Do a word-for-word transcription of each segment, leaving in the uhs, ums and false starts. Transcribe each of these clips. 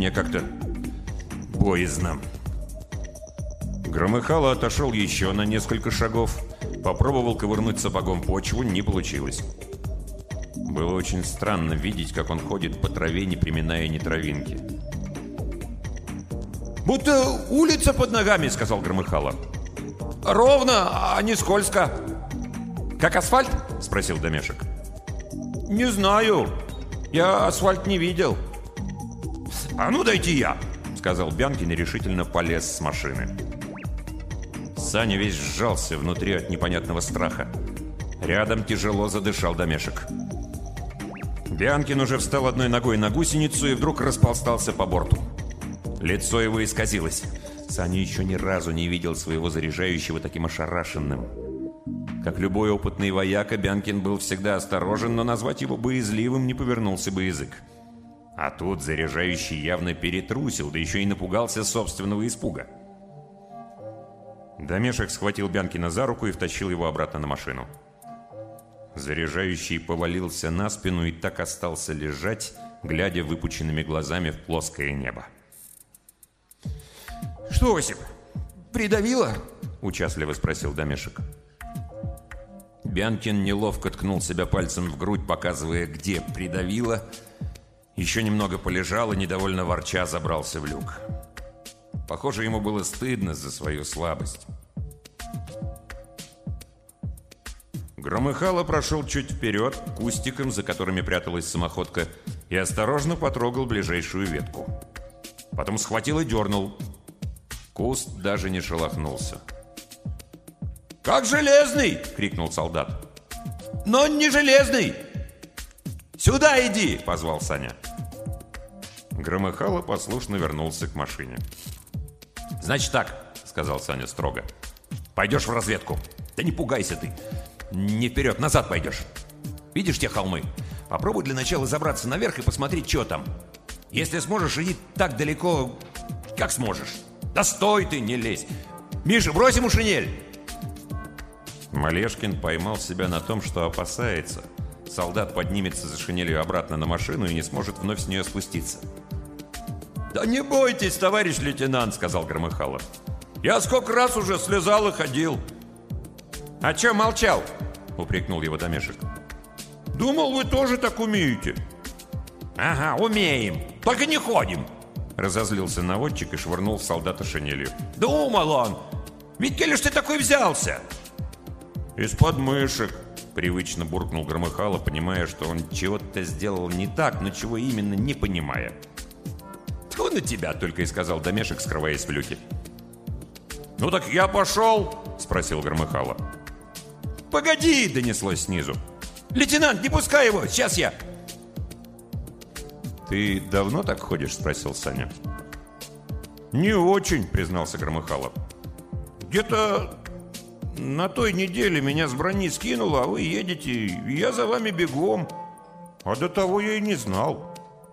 мне как-то боязно». Громыхало отошел еще на несколько шагов. Попробовал ковырнуть сапогом почву, не получилось. Было очень странно видеть, как он ходит по траве, не приминая ни травинки. «Будто улица под ногами», — сказал Громыхало. «Ровно, а не скользко». «Как асфальт?» — спросил Домешек. «Не знаю. Я асфальт не видел». «А ну, дайте я», — сказал Бянкин и решительно полез с машины. Саня весь сжался внутри от непонятного страха. Рядом тяжело задышал Домешек. Бянкин уже встал одной ногой на гусеницу и вдруг расползался по борту. Лицо его исказилось. Саня еще ни разу не видел своего заряжающего таким ошарашенным. Как любой опытный вояка, Бянкин был всегда осторожен, но назвать его боязливым не повернулся бы язык. А тут заряжающий явно перетрусил, да еще и напугался собственного испуга. Домешек схватил Бянкина за руку и втащил его обратно на машину. Заряжающий повалился на спину и так остался лежать, глядя выпученными глазами в плоское небо. «Что, Осип, придавило?» – участливо спросил Домешек. Бянкин неловко ткнул себя пальцем в грудь, показывая, где придавило. Еще немного полежал и, недовольно ворча, забрался в люк. Похоже, ему было стыдно за свою слабость. Громыхало прошел чуть вперед, к кустикам, за которыми пряталась самоходка, и осторожно потрогал ближайшую ветку. Потом схватил и дернул. Куст даже не шелохнулся. «Как железный!» — крикнул солдат. «Но не железный! Сюда иди!» — позвал Саня. Громыхало послушно вернулся к машине. «Значит так», — сказал Саня строго. «Пойдешь в разведку. Да не пугайся ты. Не вперед, назад пойдешь. Видишь те холмы? Попробуй для начала забраться наверх и посмотреть, что там. Если сможешь, иди так далеко, как сможешь. Да стой ты, не лезь. Миша, брось ему шинель!» Малешкин поймал себя на том, что опасается. Солдат поднимется за шинелью обратно на машину и не сможет вновь с нее спуститься. «Да не бойтесь, товарищ лейтенант», — сказал Громыхало. «Я сколько раз уже слезал и ходил». «А че молчал?» — упрекнул его Домешек. «Думал, вы тоже так умеете». «Ага, умеем, только не ходим», — разозлился наводчик и швырнул в солдата шинелью. «Думал он! Ведь кель ж ты такой взялся?» «Из подмышек», — привычно буркнул Громыхало, понимая, что он чего-то сделал не так, но чего именно не понимая. «Тьфу на тебя!» — только и сказал Домешек, скрываясь в люке. «Ну так я пошел?» — спросил Громыхало. «Погоди!» — донеслось снизу. «Лейтенант, не пускай его! Сейчас я!» «Ты давно так ходишь?» — спросил Саня. «Не очень», — признался Громыхало. «Где-то на той неделе меня с брони скинуло, а вы едете, и я за вами бегом. А до того я и не знал».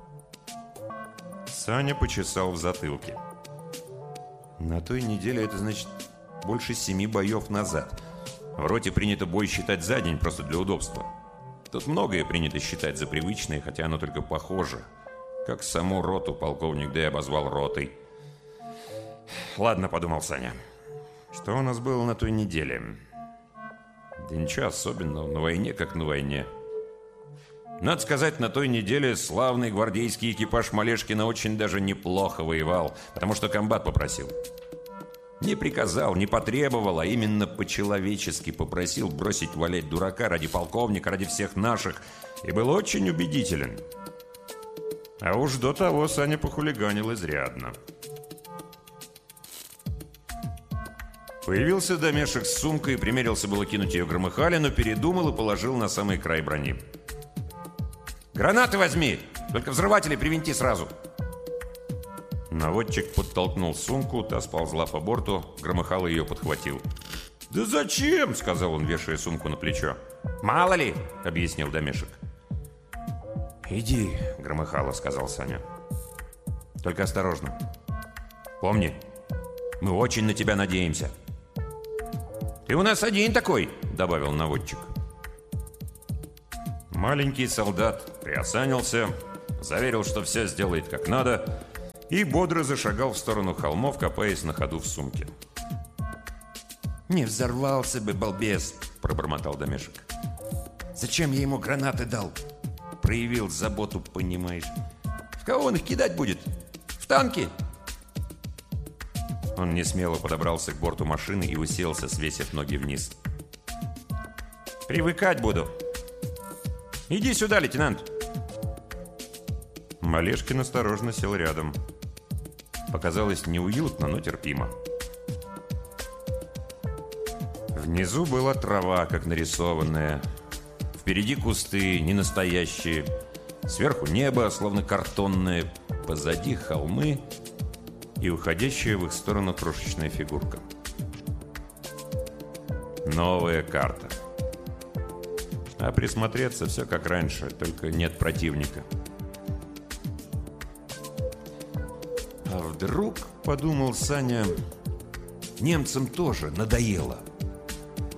Саня почесал в затылке. «На той неделе это значит больше семи боев назад. В роте принято бой считать за день, просто для удобства. Тут многое принято считать за привычное, хотя оно только похоже. Как саму роту полковник Д. обозвал ротой. «Ладно», — подумал Саня. «Что у нас было на той неделе?» «Да ничего особенного. На войне как на войне». Надо сказать, на той неделе славный гвардейский экипаж Малешкина очень даже неплохо воевал, потому что комбат попросил. Не приказал, не потребовал, а именно по-человечески попросил бросить валять дурака ради полковника, ради всех наших, и был очень убедителен. А уж до того Саня похулиганил изрядно. Появился Домешек с сумкой и примерился было кинуть ее Громыхале, но передумал и положил на самый край брони. «Гранаты возьми! Только взрыватели привинти сразу!» Наводчик подтолкнул сумку, та сползла по борту, Громыхало ее подхватил. «Да зачем?» — сказал он, вешая сумку на плечо. «Мало ли!» — объяснил Домешек. «Иди, Громыхало», — сказал Саня. «Только осторожно. Помни, мы очень на тебя надеемся». «Ты у нас один такой», — добавил наводчик. Маленький солдат приосанился, заверил, что все сделает как надо, и бодро зашагал в сторону холмов, копаясь на ходу в сумке. «Не взорвался бы, балбес!» – пробормотал Домешек. «Зачем я ему гранаты дал?» Проявил заботу, понимаешь. «В кого он их кидать будет? В танки?» Он несмело подобрался к борту машины и уселся, свесив ноги вниз. «Привыкать буду. Иди сюда, лейтенант!» Малешкин осторожно сел рядом. Показалось неуютно, но терпимо. Внизу была трава, как нарисованная. Впереди кусты, ненастоящие. Сверху небо, словно картонное. Позади холмы и уходящая в их сторону крошечная фигурка. Новая карта. А присмотреться все как раньше, только нет противника. А вдруг, подумал Саня, немцам тоже надоело.